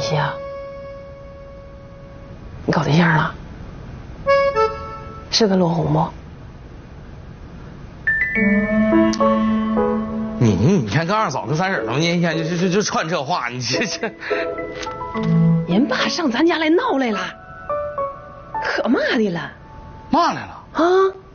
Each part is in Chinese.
西啊，你搞对象了？是个落红不？ 你看跟二嫂跟三婶他们一天就串这话，你这。 人爸上咱家来闹来了，可骂的了。 骂来了啊！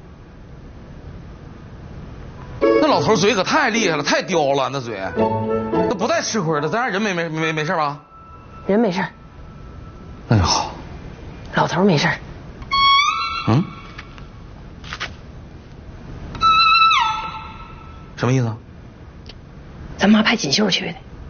那老头嘴可太厉害了，太刁了，那嘴，那不带吃亏的。咱家人没事吧？ 人没事。 那就好。 老头没事。 嗯？什么意思？ 咱妈派锦绣去的。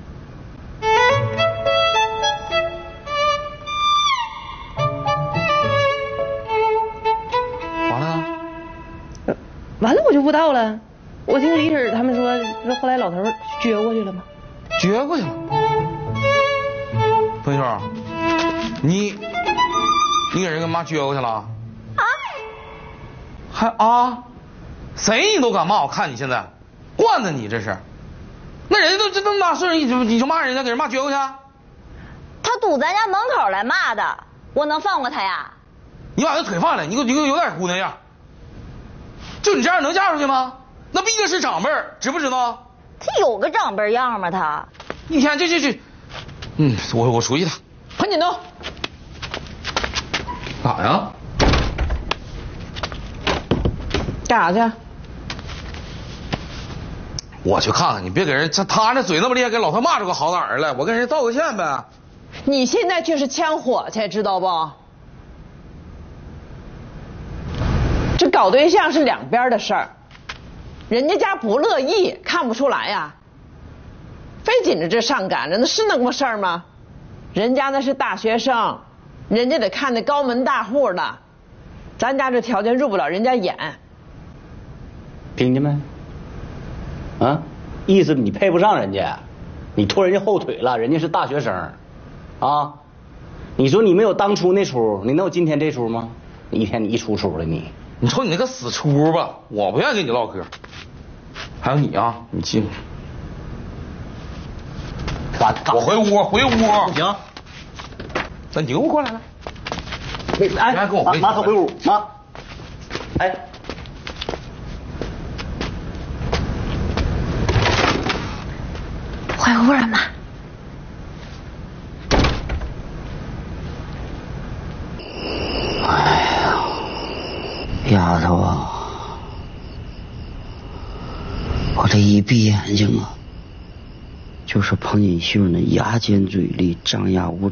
完了呢？ 完了我就不知道了。我听李婶他们说后来老头撅过去了吗？ 撅过去了。冯秀，你给人跟妈撅过去了？啊？还啊？谁你都敢骂？我看你现在惯的你这是。那人家都这么大岁数，你就骂人家，给人骂撅过去？ 他堵咱家门口来骂的，我能放过他呀？ 你把他腿放下来，你给我有点姑娘样。就你这样能嫁出去吗？那毕竟是长辈儿，知不知道？ 他有个长辈样吗？他一天这，我熟悉他。 潘锦东， 干啥呀？ 干啥去？ 我去看看，你别给人他那嘴那么厉害，给老头骂出个好歹儿来，我跟人道个歉呗。 你现在就是呛火去，知道不？这搞对象是两边的事儿，人家家不乐意，看不出来呀，非紧着这上赶着，那是那么事儿吗？人家那是大学生，人家得看那高门大户的，咱家这条件入不了人家眼。 听见没？啊，意思你配不上人家，你拖人家后腿了，人家是大学生，啊，你说你没有当初那出，你能有今天这出吗？一天你一出的你瞅你那个死出吧，我不愿意跟你唠嗑。还有你啊，你进。我回屋。 不行， 那你给我过来了。 哎， 你还跟我妈回屋，妈，哎。 回屋了吗？ 哎呀，丫头啊，我这一闭眼睛啊，就是彭锦绣那牙尖嘴利、张牙舞爪。